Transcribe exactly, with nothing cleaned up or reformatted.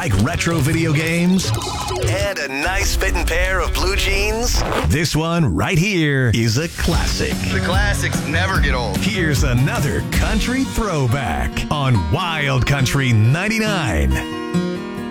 like retro video games and a nice fitting pair of blue jeans? This one right here is a classic. The classics never get old. Here's another country throwback on Wild Country ninety-nine.